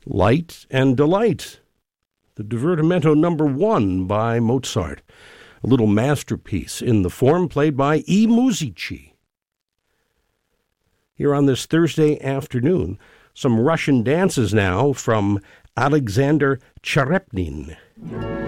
Light and Delight, the Divertimento number 1 by Mozart, a little masterpiece in the form played by I Musici. Here on this Thursday afternoon, some Russian dances now from Alexander Cherepnin.